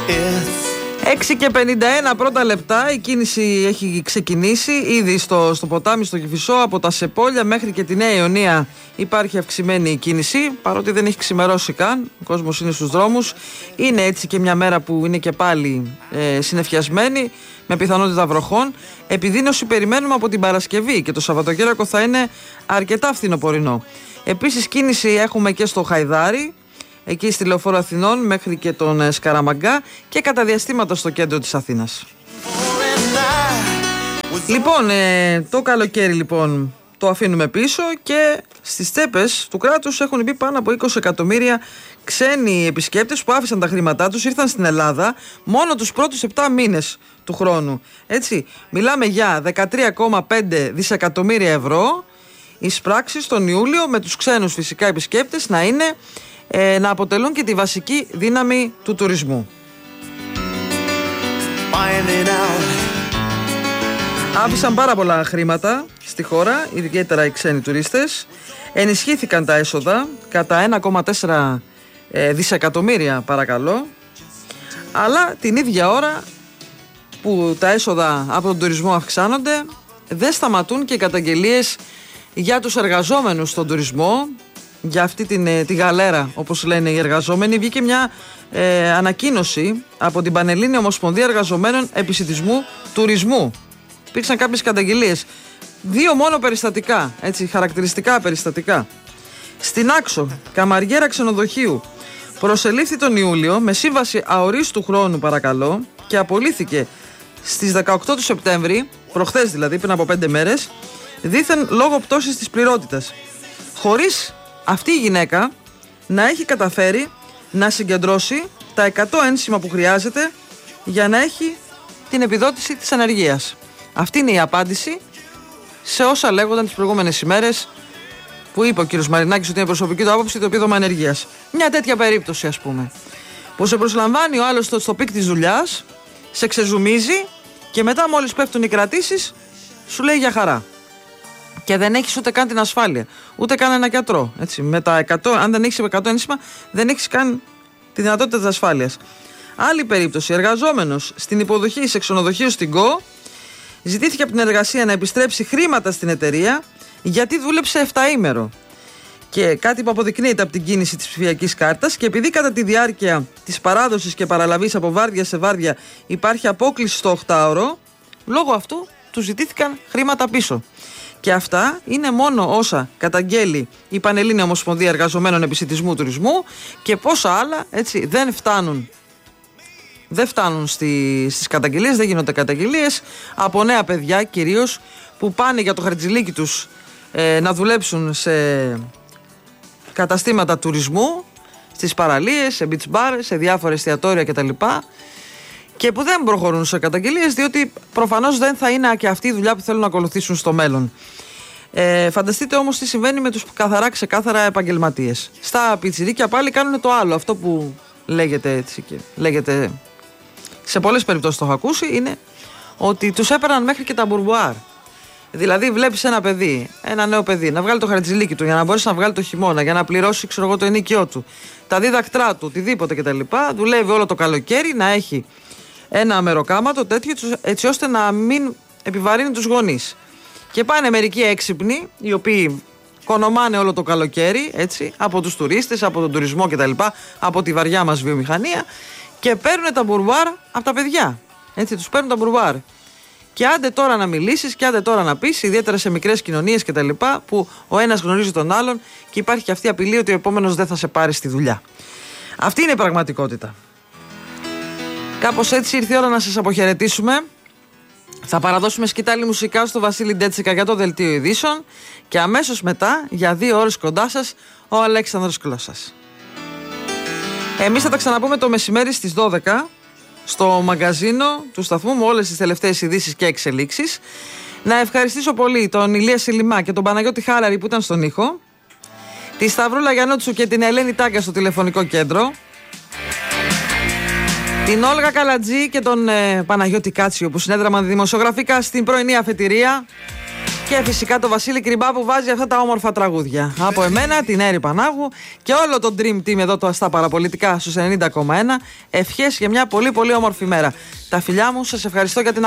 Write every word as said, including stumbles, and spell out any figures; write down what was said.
έξι και πενήντα ένα πρώτα λεπτά, η κίνηση έχει ξεκινήσει ήδη στο, στο ποτάμι, στο Κηφισό, από τα Σεπόλια μέχρι και τη Νέα Ιωνία υπάρχει αυξημένη κίνηση, παρότι δεν έχει ξημερώσει καν, ο κόσμος είναι στους δρόμους. Είναι έτσι και μια μέρα που είναι και πάλι ε, συννεφιασμένη, με πιθανότητα βροχών. Επιδείνωση περιμένουμε από την Παρασκευή και το Σαββατοκύριακο θα είναι αρκετά φθινοπορεινό. Επίσης κίνηση έχουμε και στο Χαϊδάρι, εκεί στη Λεωφόρο Αθηνών μέχρι και τον Σκαραμαγκά, και κατά διαστήματα στο κέντρο της Αθήνας. Λοιπόν, ε, το καλοκαίρι λοιπόν το αφήνουμε πίσω και στις τσέπες του κράτους έχουν μπει πάνω από είκοσι εκατομμύρια ξένοι επισκέπτες που άφησαν τα χρήματά τους, ήρθαν στην Ελλάδα μόνο τους πρώτους επτά μήνες του χρόνου. Έτσι, μιλάμε για δεκατρία κόμμα πέντε δισεκατομμύρια ευρώ εισπράξεις τον Ιούλιο, με τους ξένους φυσικά επισκέπτες να είναι Ε, να αποτελούν και τη βασική δύναμη του τουρισμού. Άφησαν πάρα πολλά χρήματα στη χώρα, ιδιαίτερα οι ξένοι τουρίστες. Ενισχύθηκαν τα έσοδα κατά ένα κόμμα τέσσερα ε, δισεκατομμύρια παρακαλώ. Αλλά την ίδια ώρα που τα έσοδα από τον τουρισμό αυξάνονται, δεν σταματούν και οι καταγγελίες για τους εργαζόμενους στον τουρισμό, για αυτή την, τη γαλέρα όπως λένε οι εργαζόμενοι. Βγήκε μια ε, ανακοίνωση από την Πανελλήνια Ομοσπονδία Εργαζομένων Επισιτισμού Τουρισμού. Υπήρξαν κάποιες καταγγελίες, δύο μόνο περιστατικά, έτσι, χαρακτηριστικά περιστατικά. Στην Άξο, καμαριέρα ξενοδοχείου, προσελήφθη τον Ιούλιο με σύμβαση αορίστου χρόνου παρακαλώ και απολύθηκε στις δεκαοκτώ του Σεπτέμβρη, προχθές δηλαδή, πριν από πέντε μέρες, δήθεν λόγω πτώσης της πληρότητας, χωρίς αυτή η γυναίκα να έχει καταφέρει να συγκεντρώσει τα εκατό ένσημα που χρειάζεται για να έχει την επιδότηση της ανεργίας. Αυτή είναι η απάντηση σε όσα λέγονταν τις προηγούμενες ημέρες, που είπε ο κύριος Μαρινάκης ότι είναι προσωπική του άποψη το επίδομα ανεργίας. Μια τέτοια περίπτωση, ας πούμε, που σε προσλαμβάνει ο άλλος στο, στο πικ της δουλειάς, σε ξεζουμίζει και μετά μόλις πέφτουν οι κρατήσεις σου λέει για χαρά. Και δεν έχεις ούτε καν την ασφάλεια, ούτε καν ένα γιατρό. Έτσι. Με τα εκατό, αν δεν έχεις εκατό ένσημα, δεν έχεις καν τη δυνατότητα της ασφάλειας. Άλλη περίπτωση, εργαζόμενος στην υποδοχή σε ξενοδοχείο στην ΚΟ, ζητήθηκε από την εργασία να επιστρέψει χρήματα στην εταιρεία γιατί δούλεψε εφταήμερο. Και κάτι που αποδεικνύεται από την κίνηση της ψηφιακής κάρτας, και επειδή κατά τη διάρκεια της παράδοσης και παραλαβής από βάρδια σε βάρδια υπάρχει απόκλιση στο οκτάωρο, λόγω αυτού του ζητήθηκαν χρήματα πίσω. Και αυτά είναι μόνο όσα καταγγέλει η Πανελλήνια Ομοσπονδία Εργαζομένων Επισιτισμού Τουρισμού, και πόσα άλλα έτσι δεν φτάνουν. Δεν φτάνουν στη, στις καταγγελίες, δεν γίνονται καταγγελίες από νέα παιδιά κυρίως που πάνε για το χαρτζηλίκι τους ε, να δουλέψουν σε καταστήματα τουρισμού, στις παραλίες, σε beach bar, σε διάφορα εστιατόρια κτλ. Και που δεν προχωρούν σε καταγγελίες, διότι προφανώς δεν θα είναι και αυτή η δουλειά που θέλουν να ακολουθήσουν στο μέλλον. Ε, φανταστείτε όμως τι συμβαίνει με τους καθαρά ξεκάθαρα επαγγελματίες. Στα πιτσιρίκια πάλι κάνουν το άλλο. Αυτό που λέγεται έτσι και λέγεται σε πολλές περιπτώσεις, το έχω ακούσει, είναι ότι τους έπαιρναν μέχρι και τα μπουρμπουάρ. Δηλαδή, βλέπεις ένα παιδί, ένα νέο παιδί, να βγάλει το χαρτζηλίκι του για να μπορέσει να βγάλει το χειμώνα, για να πληρώσει, ξέρω εγώ, το ενοίκιό του, τα δίδακτρά του, οτιδήποτε κτλ. Δουλεύει όλο το καλοκαίρι να έχει ένα αμεροκάματο τέτοιο, έτσι ώστε να μην επιβαρύνει τους γονείς. Και πάνε μερικοί έξυπνοι, οι οποίοι κονομάνε όλο το καλοκαίρι, έτσι, από τους τουρίστες, από τον τουρισμό κτλ., από τη βαριά μας βιομηχανία, και παίρνουν τα μπουρμπάρ από τα παιδιά. Έτσι, τους παίρνουν τα μπουρμπάρ. Και άντε τώρα να μιλήσεις, και άντε τώρα να πεις, ιδιαίτερα σε μικρές κοινωνίες κτλ., που ο ένας γνωρίζει τον άλλον και υπάρχει και αυτή η απειλή ότι ο επόμενος δεν θα σε πάρει στη δουλειά. Αυτή είναι η πραγματικότητα. Κάπως έτσι ήρθε η ώρα να σας αποχαιρετήσουμε. Θα παραδώσουμε σκητάλη μουσικά στο Βασίλη Ντέτσικα για το δελτίο ειδήσεων και αμέσως μετά, για δύο ώρες κοντά σας, ο Αλέξανδρος Κλώσσας. Εμείς θα τα ξαναπούμε το μεσημέρι στις δώδεκα στο μαγκαζίνο του σταθμού με όλες τις τελευταίες ειδήσεις και εξελίξεις. Να ευχαριστήσω πολύ τον Ηλία Σιλιμά και τον Παναγιώτη Χάλαρη που ήταν στον ήχο, τη Σταυρούλα Γιαννούτσου και την Ελένη Τάγκα στο τηλεφωνικό κέντρο, την Όλγα Καλατζή και τον ε, Παναγιώτη Κάτσιο που συνέδραμαν δημοσιογραφικά στην πρωινή αφετηρία. Και φυσικά το Βασίλη Κρυμπά που βάζει αυτά τα όμορφα τραγούδια. Από εμένα, την Έρη Πανάγου και όλο το Dream Team εδώ το στα παραπολιτικά στους ενενήντα κόμμα ένα. Ευχές για μια πολύ πολύ όμορφη μέρα. Τα φιλιά μου, σας ευχαριστώ για την